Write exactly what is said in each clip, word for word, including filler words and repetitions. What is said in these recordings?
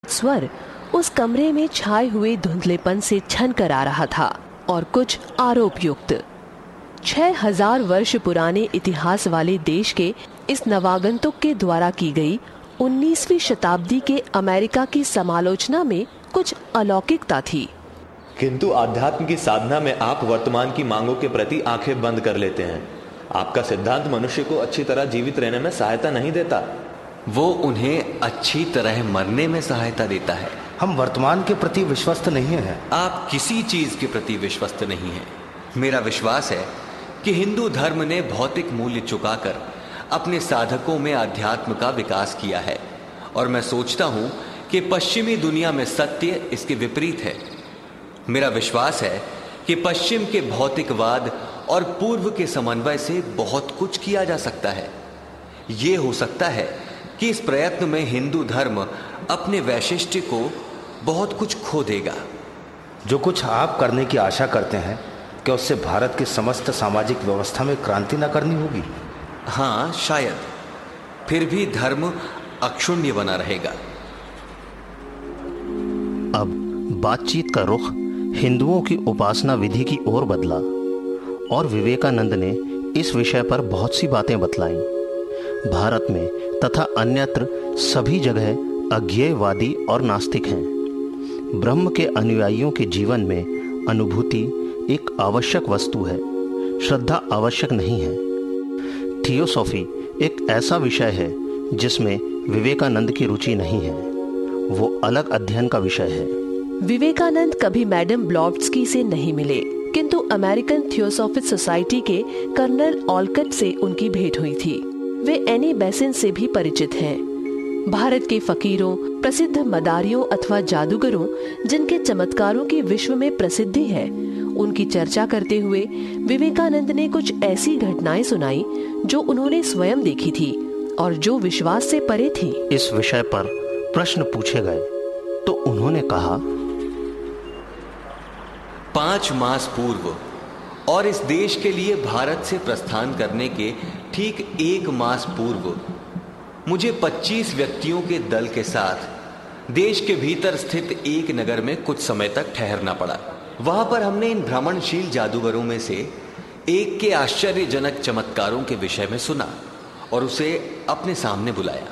स्वर उस कमरे में छाए हुए धुंधलेपन से छन कर आ रहा था और कुछ आरोप युक्त। छह हजार वर्ष पुराने इतिहास वाले देश के इस नवागंतुक के द्वारा की गई उन्नीसवीं शताब्दी के अमेरिका की समालोचना में कुछ अलौकिकता थी। किंतु आध्यात्म की साधना में आप वर्तमान की मांगों के प्रति आंखें बंद कर लेते हैं। आपका सिद्धांत मनुष्य को अच्छी तरह जीवित रहने में सहायता नहीं देता, वो उन्हें अच्छी तरह मरने में सहायता देता है। हम वर्तमान के प्रति विश्वस्त नहीं हैं। आप किसी चीज के प्रति विश्वस्त नहीं हैं। मेरा विश्वास है कि हिंदू धर्म ने भौतिक मूल्य चुकाकर अपने साधकों में अध्यात्म का विकास किया है, और मैं सोचता हूं कि पश्चिमी दुनिया में सत्य इसके विपरीत है। मेरा विश्वास है कि पश्चिम के भौतिकवाद और पूर्व के समन्वय से बहुत कुछ किया जा सकता है। ये हो सकता है कि इस प्रयत्न में हिंदू धर्म अपने वैशिष्ट्य को बहुत कुछ खो देगा। जो कुछ आप करने की आशा करते हैं, क्या उससे भारत की समस्त सामाजिक व्यवस्था में क्रांति न करनी होगी? हाँ, शायद। फिर भी धर्म अक्षुण्य बना रहेगा। अब बातचीत का रुख हिंदुओं की उपासना विधि की ओर बदला और विवेकानंद ने इस विषय पर बहुत सी बातें बतलाईं। भारत में तथा अन्यत्र सभी जगह अज्ञेयवादी और नास्तिक हैं। ब्रह्म के अनुयायियों के जीवन में अनुभूति एक आवश्यक वस्तु है, श्रद्धा आवश्यक नहीं है। थियोसॉफी एक ऐसा विषय है जिसमें विवेकानंद की रुचि नहीं है, वो अलग अध्ययन का विषय है। विवेकानंद कभी मैडम ब्लॉट्स्की से नहीं मिले, किंतु अमेरिकन थियोसॉफिक सोसाइटी के कर्नल ऑलकट से उनकी भेंट हुई थी। वे एनी बेसेंट से भी परिचित हैं। भारत के फकीरों, प्रसिद्ध मदारियों अथवा जादूगरों जिनके चमत्कारों की विश्व में प्रसिद्धि है, उनकी चर्चा करते हुए विवेकानंद ने कुछ ऐसी घटनाएं सुनाई जो उन्होंने स्वयं देखी थी और जो विश्वास से परे थी। इस विषय पर प्रश्न पूछे गए तो उन्होंने कहा, पांच मास पूर्व और इस देश के लिए भारत से प्रस्थान करने के ठीक एक मास पूर्व मुझे पच्चीस व्यक्तियों के दल के साथ देश के भीतर स्थित एक नगर में कुछ समय तक ठहरना पड़ा। वहां पर हमने इन भ्रमणशील जादूगरों में से एक के आश्चर्यजनक चमत्कारों के विषय में सुना और उसे अपने सामने बुलाया।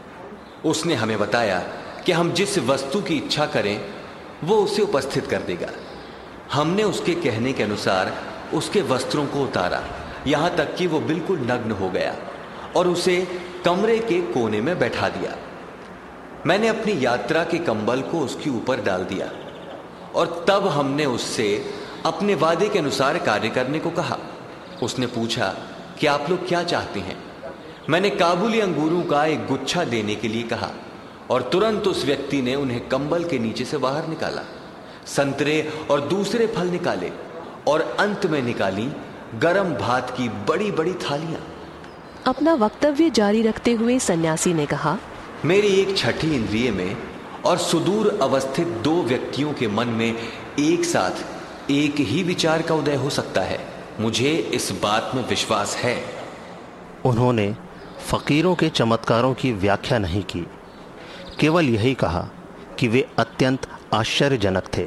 उसने हमें बताया कि हम जिस वस्तु की इच्छा करें वो उसे उपस्थित कर देगा। हमने उसके कहने के अनुसार उसके वस्त्रों को उतारा, यहां तक कि वो बिल्कुल नग्न हो गया, और उसे कमरे के कोने में बैठा दिया। मैंने अपनी यात्रा के कंबल को उसके ऊपर डाल दिया और तब हमने उससे अपने वादे के अनुसार कार्य करने को कहा। उसने पूछा कि आप लोग क्या चाहते हैं। मैंने काबुली अंगूरों का एक गुच्छा देने के लिए कहा और तुरंत उस व्यक्ति ने उन्हें कंबल के नीचे से बाहर निकाला। संतरे और दूसरे फल निकाले और अंत में निकाली गरम भात की बड़ी बड़ी थालियां। अपना वक्तव्य जारी रखते हुए सन्यासी ने कहा, मेरी एक छठी इंद्रिय में और सुदूर अवस्थित दो व्यक्तियों के मन में एक साथ एक ही विचार का उदय हो सकता है। मुझे इस बात में विश्वास है। उन्होंने फकीरों के चमत्कारों की व्याख्या नहीं की, केवल यही कहा कि वे अत्यंत आश्चर्यजनक थे।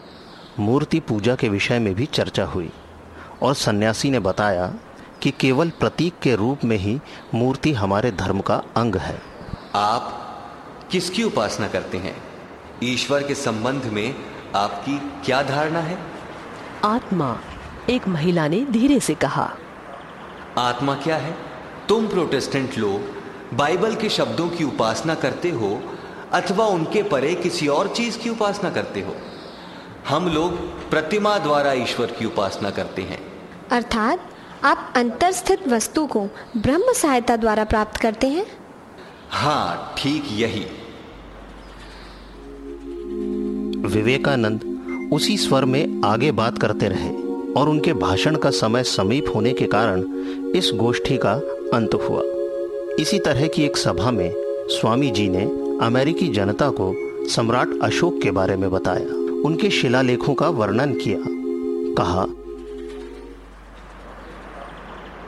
मूर्ति पूजा के विषय में भी चर्चा हुई और सन्यासी ने बताया कि केवल प्रतीक के रूप में ही मूर्ति हमारे धर्म का अंग है। आप किसकी उपासना करते हैं? ईश्वर के संबंध में आपकी क्या धारणा है? आत्मा, एक महिला ने धीरे से कहा। आत्मा क्या है? तुम प्रोटेस्टेंट लोग बाइबल के शब्दों की उपासना करते हो अथवा उनके परे किसी और चीज की उपासना करते हो? हम लोग प्रतिमा द्वारा ईश्वर की उपासना करते हैं। अर्थात आप अंतर्स्थित वस्तु को ब्रह्म सहायता द्वारा प्राप्त करते हैं? हाँ, ठीक यही। विवेकानंद उसी स्वर में आगे बात करते रहे और उनके भाषण का समय समीप होने के कारण इस गोष्ठी का अंत हुआ। इसी तरह की एक सभा में स्वामी जी ने अमेरिकी जनता को सम्राट अशोक के बारे में बताया, उनके शिलालेखों का वर्णन किया। कहा,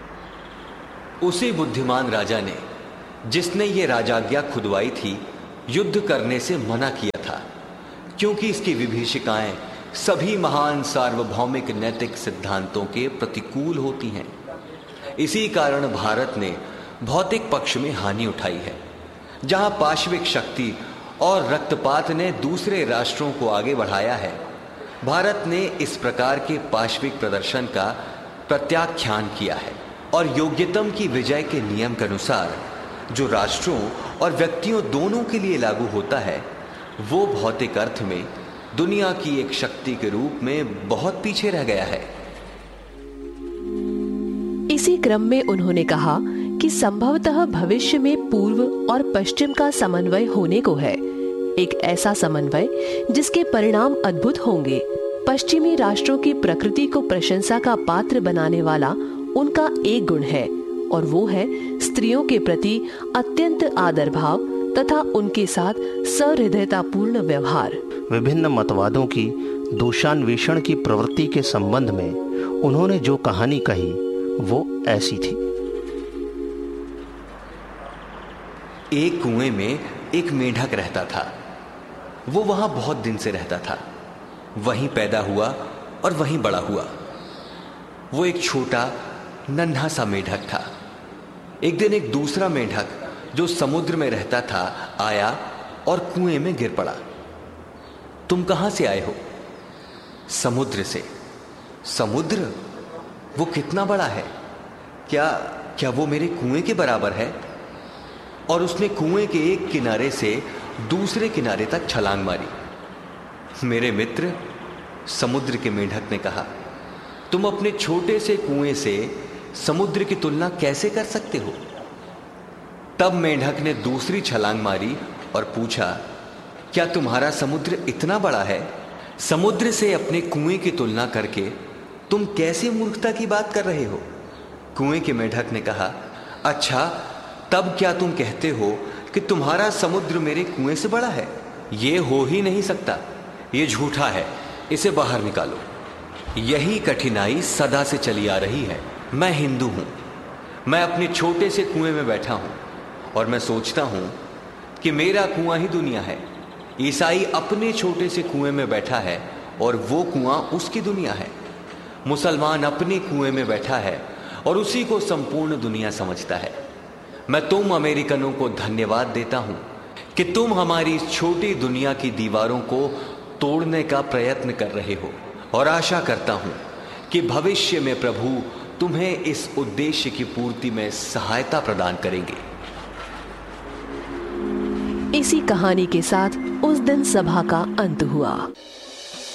उसी बुद्धिमान राजा ने जिसने ये राजाज्ञा खुदवाई थी युद्ध करने से मना किया था, क्योंकि इसकी विभीषिकाएं सभी महान सार्वभौमिक नैतिक सिद्धांतों के प्रतिकूल होती हैं। इसी कारण भारत ने भौतिक पक्ष में हानि उठाई है। जहां पाशविक शक्ति और रक्तपात ने दूसरे राष्ट्रों को आगे बढ़ाया है, भारत ने इस प्रकार के पाशविक प्रदर्शन का प्रत्याख्यान किया है और योग्यतम की विजय के नियम के अनुसार जो राष्ट्रों और व्यक्तियों दोनों के लिए लागू होता है, वो भौतिक अर्थ में दुनिया की एक शक्ति के रूप में बहुत पीछे रह गया है। इसी क्रम में उन्होंने कहा कि संभवतः भविष्य में पूर्व और पश्चिम का समन्वय होने को है, एक ऐसा समन्वय जिसके परिणाम अद्भुत होंगे। पश्चिमी राष्ट्रों की प्रकृति को प्रशंसा का पात्र बनाने वाला उनका एक गुण है, और वो है स्त्रियों के प्रति अत्यंत आदर भाव तथा उनके साथ सहृदयतापूर्ण व्यवहार। विभिन्न मतवादों की दोषान्वेषण की प्रवृत्ति के संबंध में उन्होंने जो कहानी कही वो ऐसी थी। एक कुएं में एक मेंढक रहता था। वो वहां बहुत दिन से रहता था, वहीं पैदा हुआ और वहीं बड़ा हुआ। वो एक छोटा नन्हा सा मेंढक था। एक दिन एक दूसरा मेंढक जो समुद्र में रहता था आया और कुएं में गिर पड़ा। तुम कहां से आए हो? समुद्र से। समुद्र? वो कितना बड़ा है? क्या क्या वो मेरे कुएं के बराबर है? और उसने कुएं के एक किनारे से दूसरे किनारे तक छलांग मारी। मेरे मित्र, समुद्र के मेंढक ने कहा, तुम अपने छोटे से कुएं से समुद्र की तुलना कैसे कर सकते हो? तब मेंढक ने दूसरी छलांग मारी और पूछा, क्या तुम्हारा समुद्र इतना बड़ा है? समुद्र से अपने कुएं की तुलना करके तुम कैसे मूर्खता की बात कर रहे हो? कुएं के मेंढक ने कहा, अच्छा, तब क्या तुम कहते हो कि तुम्हारा समुद्र मेरे कुएं से बड़ा है? ये हो ही नहीं सकता, ये झूठा है, इसे बाहर निकालो। यही कठिनाई सदा से चली आ रही है। मैं हिंदू हूं, मैं अपने छोटे से कुएं में बैठा हूं और मैं सोचता हूं कि मेरा कुआं ही दुनिया है। ईसाई अपने छोटे से कुएं में बैठा है और वो कुआं उसकी दुनिया है। मुसलमान अपने कुएं में बैठा है और उसी को संपूर्ण दुनिया समझता है। मैं तुम अमेरिकनों को धन्यवाद देता हूं कि तुम हमारी इस छोटी दुनिया की दीवारों को तोड़ने का प्रयत्न कर रहे हो, और आशा करता हूं कि भविष्य में प्रभु तुम्हें इस उद्देश्य की पूर्ति में सहायता प्रदान करेंगे। इसी कहानी के साथ उस दिन सभा का अंत हुआ।